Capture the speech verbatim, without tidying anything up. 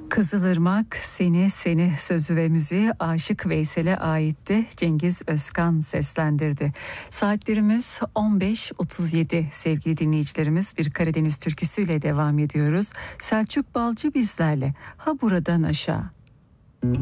Kızılırmak Seni Seni sözü ve müziği Aşık Veysel'e aitti. Cengiz Özkan seslendirdi. Saatlerimiz on beş otuz yedi sevgili dinleyicilerimiz. Bir Karadeniz türküsüyle devam ediyoruz. Selçuk Balcı bizlerle. Ha buradan aşağı.